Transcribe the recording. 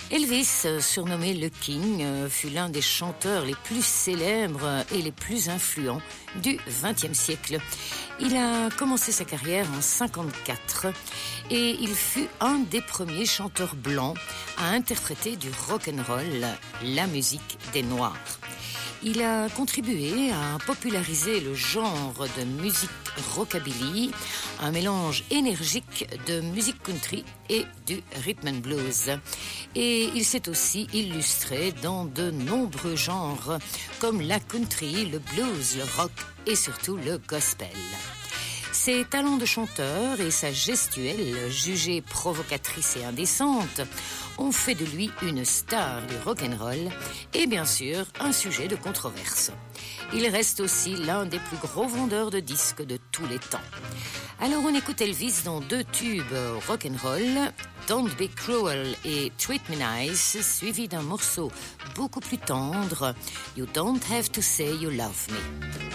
Elvis, surnommé le King, fut l'un des chanteurs les plus célèbres et les plus influents du XXe siècle. Il a commencé sa carrière en 1954 et il fut un des premiers chanteurs blancs à interpréter du rock'n'roll, la musique des Noirs. Il a contribué à populariser le genre de musique rockabilly, un mélange énergique de musique country et du rhythm and blues. Et il s'est aussi illustré dans de nombreux genres comme la country, le blues, le rock et surtout le gospel. Ses talents de chanteur et sa gestuelle, jugée provocatrice et indécente, ont fait de lui une star du rock'n'roll et bien sûr un sujet de controverse. Il reste aussi l'un des plus gros vendeurs de disques de tous les temps. Alors on écoute Elvis dans 2 tubes rock'n'roll, Don't Be Cruel et Treat Me Nice, suivi d'un morceau beaucoup plus tendre, You Don't Have to Say You Love Me.